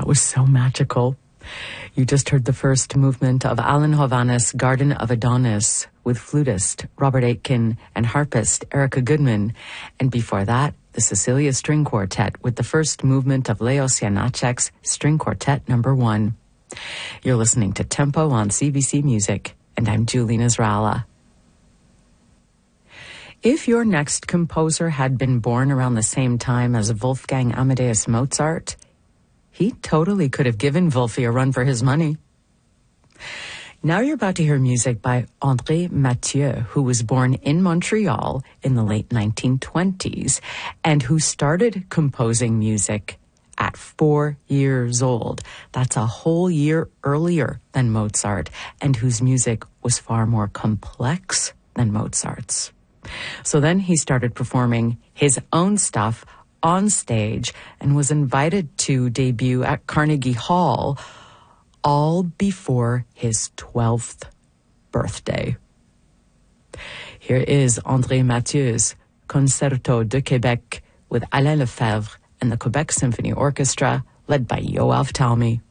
was so magical. You just heard the first movement of Alan Hovhaness' Garden of Adonis with flutist Robert Aitken and harpist Erica Goodman. And before that, the Cecilia String Quartet with the first movement of Leos Janáček's String Quartet No. 1. You're listening to Tempo on CBC Music, and I'm Julina Zrala. If your next composer had been born around the same time as Wolfgang Amadeus Mozart, he totally could have given Wolfie a run for his money. Now you're about to hear music by André Mathieu, who was born in Montreal in the late 1920s and who started composing music at 4 years old. That's a whole year earlier than Mozart, and whose music was far more complex than Mozart's. So then he started performing his own stuff on stage and was invited to debut at Carnegie Hall all before his 12th birthday. Here is André Mathieu's Concerto de Québec with Alain Lefebvre and the Quebec Symphony Orchestra, led by Yoav Talmy.